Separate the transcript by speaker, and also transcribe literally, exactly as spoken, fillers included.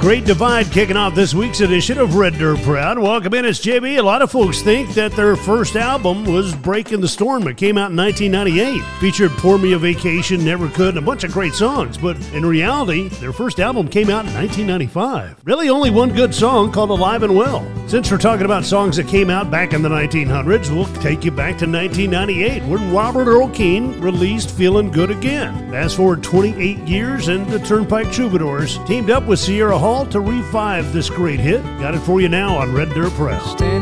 Speaker 1: Great Divide kicking off this week's edition of Red Dirt Proud. Welcome in, it's J B. A lot of folks think that their first album was Breaking the Storm. It came out in nineteen ninety-eight. Featured Pour Me a Vacation, Never Could, and a bunch of great songs. But in reality, their first album came out in nineteen ninety-five. Really only one good song called Alive and Well. Since we're talking about songs that came out back in the nineteen hundreds, we'll take you back to nineteen ninety-eight when Robert Earl Keen released Feeling Good Again. Fast forward twenty-eight years and the Turnpike Troubadours teamed up with Sierra Hall to revive this great hit. Got it for you now on Red Dirt Proud.